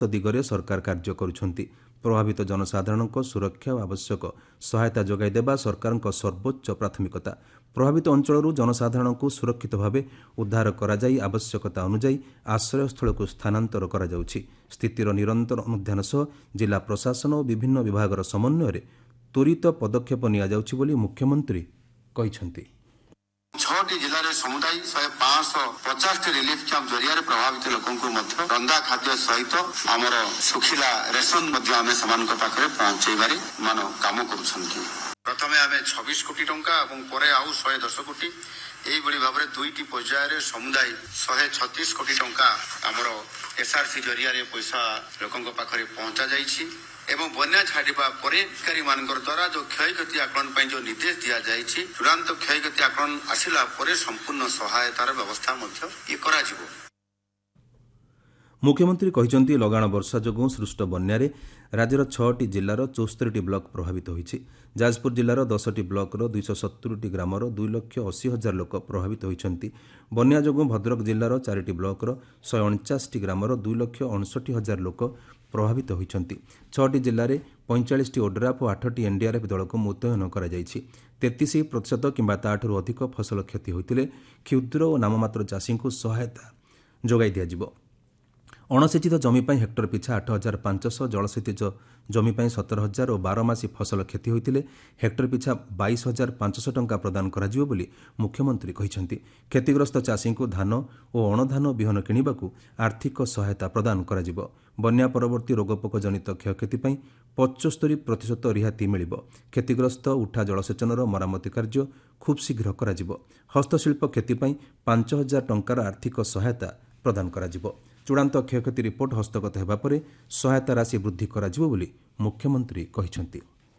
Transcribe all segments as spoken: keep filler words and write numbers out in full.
ଦିଗରେ ସରକାର କାର୍ଯ୍ୟ କରୁଛନ୍ତି। ପ୍ରଭାବିତ ଜନସାଧାରଣଙ୍କ ସୁରକ୍ଷା ଓ ଆବଶ୍ୟକ ସହାୟତା ଯୋଗାଇ ଦେବା ସରକାରଙ୍କ ସର୍ବୋଚ୍ଚ ପ୍ରାଥମିକତା। ପ୍ରଭାବିତ ଅଞ୍ଚଳରୁ ଜନସାଧାରଣଙ୍କୁ ସୁରକ୍ଷିତ ଭାବେ ଉଦ୍ଧାର କରାଯାଇ ଆବଶ୍ୟକତା ଅନୁଯାୟୀ ଆଶ୍ରୟସ୍ଥଳକୁ ସ୍ଥାନାନ୍ତର କରାଯାଉଛି। ସ୍ଥିତିର ନିରନ୍ତର ଅନୁଧ୍ୟାନ ସହ ଜିଲ୍ଲା ପ୍ରଶାସନ ଓ ବିଭିନ୍ନ ବିଭାଗର ସମନ୍ୱୟରେ ତ୍ୱରିତ ପଦକ୍ଷେପ ନିଆଯାଉଛି ବୋଲି ମୁଖ୍ୟମନ୍ତ୍ରୀ କହିଛନ୍ତି। ଛଅଟି ଜିଲ୍ଲାରେ ସମୁଦାୟ ଶହେ ପାଞ୍ଚଶହ ପଚାଶଟି ରିଲିଫ୍ କ୍ୟାମ୍ପ ଜରିଆରେ ପ୍ରଭାବିତ ଲୋକଙ୍କୁ ମଧ୍ୟ ରନ୍ଧା ଖାଦ୍ୟ ସହିତ ଆମର ଶୁଖିଲା ରେସନ ମଧ୍ୟ ଆମେ ସେମାନଙ୍କ ପାଖରେ ପହଞ୍ଚାଇବାରେ ମାନ କାମ କରୁଛନ୍ତି। ପ୍ରଥମେ ଆମେ ଛବିଶ କୋଟି ଟଙ୍କା ଏବଂ ପରେ ଆଉ ଶହେ ଦଶ କୋଟି ଏଇଭଳି ଭାବରେ ଦୁଇଟି ପର୍ଯ୍ୟାୟରେ ସମୁଦାୟ ଶହେ ଛତିଶ କୋଟି ଟଙ୍କା ଆମର ଏସ୍ଆର୍ସି ଜରିଆରେ ପଇସା ଲୋକଙ୍କ ପାଖରେ ପହଞ୍ଚା ଯାଇଛି ଏବଂ ବନ୍ୟା ଛାଡ଼ିବା ପରେ ଅଧିକାରୀମାନଙ୍କର ଦ୍ୱାରା ଯେଉଁ କ୍ଷୟକ୍ଷତି ଆକଳନ ପାଇଁ ଯେଉଁ ନିର୍ଦ୍ଦେଶ ଦିଆଯାଇଛି ଚୂଡ଼ାନ୍ତ କ୍ଷୟକ୍ଷତି ଆକଳନ ଆସିଲା ପରେ ସମ୍ପୂର୍ଣ୍ଣ ସହାୟତାର ବ୍ୟବସ୍ଥା ମଧ୍ୟ ଇଏ କରାଯିବ। ମୁଖ୍ୟମନ୍ତ୍ରୀ କହିଛନ୍ତି ଲଗାଣ ବର୍ଷା ଯୋଗୁଁ ସୃଷ୍ଟ ବନ୍ୟାରେ ରାଜ୍ୟର ଛଅଟି ଜିଲ୍ଲାର ଚଉସ୍ତରୀଟି ବ୍ଲକ ପ୍ରଭାବିତ ହୋଇଛି। ଯାଜପୁର ଜିଲ୍ଲାର ଦଶଟି ବ୍ଲକର ଦୁଇଶହ ସତୁରିଟି ଗ୍ରାମର ଦୁଇ ଲକ୍ଷ ଅଶୀ ହଜାର ଲୋକ ପ୍ରଭାବିତ ହୋଇଛନ୍ତି। ବନ୍ୟା ଯୋଗୁଁ ଭଦ୍ରକ ଜିଲ୍ଲାର ଚାରିଟି ବ୍ଲକର ଶହେ ଅଣଚାଶଟି ଗ୍ରାମର ଦୁଇ ଲକ୍ଷ ଅଣଷଠି ହଜାର ଲୋକ ପ୍ରଭାବିତ ହୋଇଛନ୍ତି। ଛଅଟି ଜିଲ୍ଲାରେ ପଇଁଚାଳିଶଟି ଓଡ୍ରାଫ୍ ଓ ଆଠଟି ଏନ୍ଡିଆର୍ଏଫ୍ ଦଳକୁ ମୁତୟନ କରାଯାଇଛି। ତେତିଶ ପ୍ରତିଶତ କିମ୍ବା ତାଠାରୁ ଅଧିକ ଫସଲ କ୍ଷତି ହୋଇଥିଲେ କ୍ଷୁଦ୍ର ଓ ନାମମାତ୍ର ଚାଷୀଙ୍କୁ ସହାୟତା ଯୋଗାଇ ଦିଆଯିବ। ଅଣସେଚିତ ଜମି ପାଇଁ ହେକ୍ଟର ପିଛା ଆଠ ହଜାର ପାଞ୍ଚଶହ, ଜଳସେଚିତ ଜମି ପାଇଁ ସତର ହଜାର ଓ ବାରମାସୀ ଫସଲ କ୍ଷତି ହୋଇଥିଲେ ହେକ୍ଟର ପିଛା ବାଇଶ ହଜାର ପାଞ୍ଚଶହ ଟଙ୍କା ପ୍ରଦାନ କରାଯିବ ବୋଲି ମୁଖ୍ୟମନ୍ତ୍ରୀ କହିଛନ୍ତି। କ୍ଷତିଗ୍ରସ୍ତ ଚାଷୀଙ୍କୁ ଧାନ ଓ ଅଣଧାନ ବିହନ କିଣିବାକୁ ଆର୍ଥିକ ସହାୟତା ପ୍ରଦାନ କରାଯିବ। ବନ୍ୟା ପରବର୍ତ୍ତୀ ରୋଗପୋକ ଜନିତ କ୍ଷୟକ୍ଷତି ପାଇଁ ପଞ୍ଚସ୍ତରୀ ପ୍ରତିଶତ ରିହାତି ମିଳିବ। କ୍ଷତିଗ୍ରସ୍ତ ଉଠା ଜଳସେଚନର ମରାମତି କାର୍ଯ୍ୟ ଖୁବ୍ ଶୀଘ୍ର କରାଯିବ। ହସ୍ତଶିଳ୍ପ କ୍ଷତି ପାଇଁ ପାଞ୍ଚ ହଜାର ଟଙ୍କାର ଆର୍ଥିକ ସହାୟତା ପ୍ରଦାନ କରାଯିବ। ଚୂଡ଼ାନ୍ତ କ୍ଷୟକ୍ଷତି ରିପୋର୍ଟ ହସ୍ତଗତ ହେବା ପରେ ସହାୟତା ରାଶି ବୃଦ୍ଧି କରାଯିବ ବୋଲି ମୁଖ୍ୟମନ୍ତ୍ରୀ କହିଛନ୍ତି।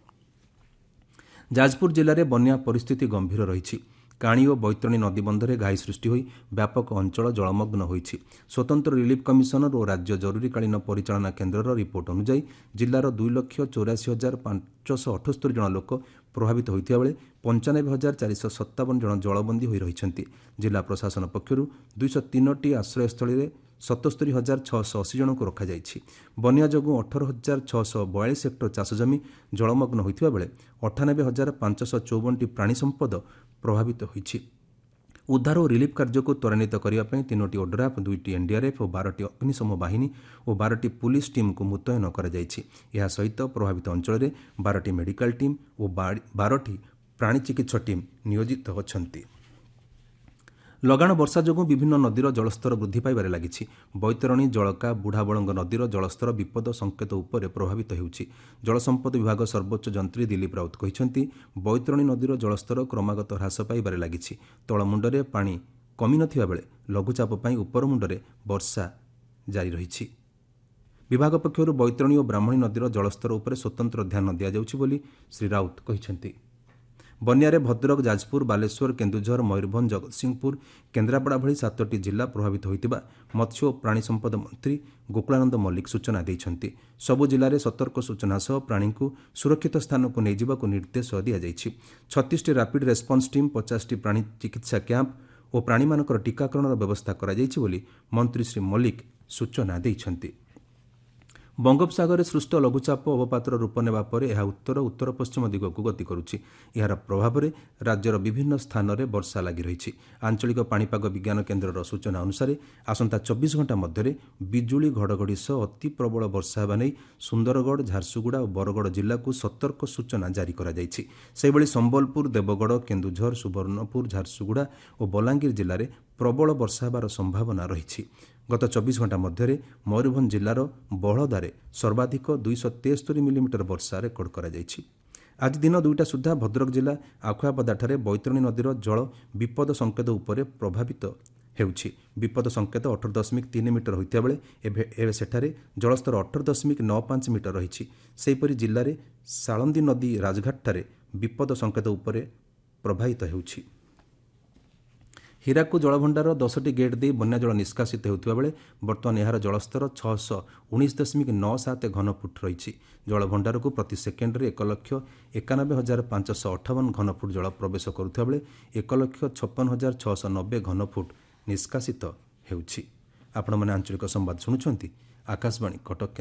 ଯାଜପୁର ଜିଲ୍ଲାରେ ବନ୍ୟା ପରିସ୍ଥିତି ଗମ୍ଭୀର ରହିଛି। କାଣି ଓ ବୈତରଣୀ ନଦୀବନ୍ଧରେ ଘାଇ ସୃଷ୍ଟି ହୋଇ ବ୍ୟାପକ ଅଞ୍ଚଳ ଜଳମଗ୍ନ ହୋଇଛି। ସ୍ୱତନ୍ତ୍ର ରିଲିଫ୍ କମିଶନର ଓ ରାଜ୍ୟ ଜରୁରୀକାଳୀନ ପରିଚାଳନା କେନ୍ଦ୍ରର ରିପୋର୍ଟ ଅନୁଯାୟୀ ଜିଲ୍ଲାର ଦୁଇ ଲକ୍ଷ ଚଉରାଶୀ ହଜାର ପାଞ୍ଚଶହ ଅଠସ୍ତରୀ ଜଣ ଲୋକ ପ୍ରଭାବିତ ହୋଇଥିବା ବେଳେ ପଞ୍ଚାନବେ ହଜାର ଚାରିଶହ ସତାବନ ଜଣ ଜଳବନ୍ଦୀ ହୋଇ ରହିଛନ୍ତି। ଜିଲ୍ଲା ପ୍ରଶାସନ ପକ୍ଷରୁ ଦୁଇଶହ ତିନୋଟି ଆଶ୍ରୟସ୍ଥଳୀରେ ସତସ୍ତରୀ ହଜାର ଛଅଶହ ଅଶୀ ଜଣଙ୍କୁ ରଖାଯାଇଛି। ବନ୍ୟା ଯୋଗୁଁ ଅଠର ହଜାର ଛଅଶହ ବୟାଳିଶ ହେକ୍ଟର ଚାଷ ଜମି ଜଳମଗ୍ନ ହୋଇଥିବା ବେଳେ ଅଠାନବେ ହଜାର ପାଞ୍ଚଶହ ଚଉବନଟି ପ୍ରାଣୀ ସମ୍ପଦ ପ୍ରଭାବିତ ହୋଇଛି। ଉଦ୍ଧାର ଓ ରିଲିଫ୍ କାର୍ଯ୍ୟକୁ ତ୍ୱରାନ୍ୱିତ କରିବା ପାଇଁ ତିନୋଟି ଓଡ୍ରାଫ୍, ଦୁଇଟି ଏନ୍ଡିଆର୍ଏଫ୍ ଓ ବାରଟି ଅଗ୍ନିଶମ ବାହିନୀ ଓ ବାରଟି ପୁଲିସ ଟିମ୍କୁ ମୁତୟନ କରାଯାଇଛି। ଏହା ସହିତ ପ୍ରଭାବିତ ଅଞ୍ଚଳରେ ବାରଟି ମେଡିକାଲ ଟିମ୍ ଓ ବାରଟି ପ୍ରାଣୀ ଚିକିତ୍ସା ଟିମ୍ ନିୟୋଜିତ ଅଛନ୍ତି। ଲଗାଣ ବର୍ଷା ଯୋଗୁଁ ବିଭିନ୍ନ ନଦୀର ଜଳସ୍ତର ବୃଦ୍ଧି ପାଇବାରେ ଲାଗିଛି। ବୈତରଣୀ, ଜଳକା, ବୁଢ଼ାବଳଙ୍ଗ ନଦୀର ଜଳସ୍ତର ବିପଦ ସଂକେତ ଉପରେ ପ୍ରଭାବିତ ହେଉଛି। ଜଳସମ୍ପଦ ବିଭାଗ ସର୍ବୋଚ୍ଚ ଯନ୍ତ୍ରୀ ଦିଲ୍ଲୀପ ରାଉତ କହିଛନ୍ତି ବୈତରଣୀ ନଦୀର ଜଳସ୍ତର କ୍ରମାଗତ ହ୍ରାସ ପାଇବାରେ ଲାଗିଛି। ତଳମୁଣ୍ଡରେ ପାଣି କମି ନଥିବା ବେଳେ ଲଘୁଚାପ ପାଇଁ ଉପରମୁଣ୍ଡରେ ବର୍ଷା ଜାରି ରହିଛି। ବିଭାଗ ପକ୍ଷରୁ ବୈତରଣୀ ଓ ବ୍ରାହ୍ମଣୀ ନଦୀର ଜଳସ୍ତର ଉପରେ ସ୍ୱତନ୍ତ୍ର ଧ୍ୟାନ ଦିଆଯାଉଛି ବୋଲି ଶ୍ରୀ ରାଉତ କହିଛନ୍ତି। ବନ୍ୟାରେ ଭଦ୍ରକ, ଯାଜପୁର, ବାଲେଶ୍ୱର, କେନ୍ଦୁଝର, ମୟୂରଭଞ୍ଜ, ଜଗତସିଂହପୁର, କେନ୍ଦ୍ରାପଡ଼ା ଭଳି ସାତଟି ଜିଲ୍ଲା ପ୍ରଭାବିତ ହୋଇଥିବା ମତ୍ସ୍ୟ ଓ ପ୍ରାଣୀ ସମ୍ପଦ ମନ୍ତ୍ରୀ ଗୋକୁଳାନନ୍ଦ ମଲ୍ଲିକ ସୂଚନା ଦେଇଛନ୍ତି। ସବୁ ଜିଲ୍ଲାରେ ସତର୍କ ସୂଚନା ସହ ପ୍ରାଣୀଙ୍କୁ ସୁରକ୍ଷିତ ସ୍ଥାନକୁ ନେଇଯିବାକୁ ନିର୍ଦ୍ଦେଶ ଦିଆଯାଇଛି। ଛତିଶଟି ରାପିଡ୍ ରେସ୍ପନ୍ସ ଟିମ୍, ପଚାଶଟି ପ୍ରାଣୀ ଚିକିତ୍ସା କ୍ୟାମ୍ପ ଓ ପ୍ରାଣୀମାନଙ୍କର ଟିକାକରଣର ବ୍ୟବସ୍ଥା କରାଯାଇଛି ବୋଲି ମନ୍ତ୍ରୀ ଶ୍ରୀ ମଲ୍ଲିକ ସୂଚନା ଦେଇଛନ୍ତି। ବଙ୍ଗୋପସାଗରରେ ସୃଷ୍ଟ ଲଘୁଚାପ ଅବପାତର ରୂପ ନେବା ପରେ ଏହା ଉତ୍ତର ଉତ୍ତର ପଶ୍ଚିମ ଦିଗକୁ ଗତି କରୁଛି। ଏହାର ପ୍ରଭାବରେ ରାଜ୍ୟର ବିଭିନ୍ନ ସ୍ଥାନରେ ବର୍ଷା ଲାଗି ରହିଛି। ଆଞ୍ଚଳିକ ପାଣିପାଗ ବିଜ୍ଞାନ କେନ୍ଦ୍ରର ସୂଚନା ଅନୁସାରେ ଆସନ୍ତା ଚବିଶ ଘଣ୍ଟା ମଧ୍ୟରେ ବିଜୁଳି ଘଡ଼ଘଡ଼ି ସହ ଅତି ପ୍ରବଳ ବର୍ଷା ହେବା ନେଇ ସୁନ୍ଦରଗଡ଼, ଝାରସୁଗୁଡ଼ା ଓ ବରଗଡ଼ ଜିଲ୍ଲାକୁ ସତର୍କ ସୂଚନା ଜାରି କରାଯାଇଛି। ସେହିଭଳି ସମ୍ବଲପୁର, ଦେବଗଡ଼, କେନ୍ଦୁଝର, ସୁବର୍ଣ୍ଣପୁର, ଝାରସୁଗୁଡ଼ା ଓ ବଲାଙ୍ଗୀର ଜିଲ୍ଲାରେ ପ୍ରବଳ ବର୍ଷା ହେବାର ସମ୍ଭାବନା ରହିଛି। ଗତ ଚବିଶ ଘଣ୍ଟା ମଧ୍ୟରେ ମୟୂରଭଞ୍ଜ ଜିଲ୍ଲାର ବହଳଦାରେ ସର୍ବାଧିକ ଦୁଇଶହ ତେସ୍ତରୀ ମିଲିମିଟର ବର୍ଷା ରେକର୍ଡ କରାଯାଇଛି। ଆଜି ଦିନ ଦୁଇଟା ସୁଦ୍ଧା ଭଦ୍ରକ ଜିଲ୍ଲା ଆଖୁଆପଦାଠାରେ ବୈତରଣୀ ନଦୀର ଜଳ ବିପଦ ସଂକେତ ଉପରେ ପ୍ରଭାବିତ ହେଉଛି। ବିପଦ ସଂକେତ ଅଠର ଦଶମିକ ତିନି ମିଟର ହୋଇଥିବା ବେଳେ ଏବେ ଏବେ ସେଠାରେ ଜଳସ୍ତର ଅଠର ଦଶମିକ ନଅ ପାଞ୍ଚ ମିଟର ରହିଛି। ସେହିପରି ଜିଲ୍ଲାରେ ସାଳନ୍ଦୀ ନଦୀ ରାଜଘାଟଠାରେ ବିପଦ ସଂକେତ ଉପରେ ପ୍ରବାହିତ ହେଉଛି। ହୀରାକୁଦ ଜଳଭଣ୍ଡାର ଦଶଟି ଗେଟ୍ ଦେଇ ବନ୍ୟା ଜଳ ନିଷ୍କାସିତ ହେଉଥିବା ବେଳେ ବର୍ତ୍ତମାନ ଏହାର ଜଳସ୍ତର ଛଅଶହ ଉଣେଇଶ ଦଶମିକ ନଅ ସାତ ଘନଫୁଟ ରହିଛି। ଜଳଭଣ୍ଡାରକୁ ପ୍ରତି ସେକେଣ୍ଡରେ ଏକ ଲକ୍ଷ ଏକାନବେ ହଜାର ପାଞ୍ଚଶହ ଅଠାବନ ଘନଫୁଟ ଜଳ ପ୍ରବେଶ କରୁଥିବା ବେଳେ ଏକ ଲକ୍ଷ ଛପନ ହଜାର ଛଅଶହ ନବେ ଘନଫୁଟ ନିଷ୍କାସିତ ହେଉଛି। ଆପଣମାନେ ଆଞ୍ଚଳିକ ସମ୍ବାଦ ଶୁଣୁଛନ୍ତି, ଆକାଶବାଣୀ କଟକ।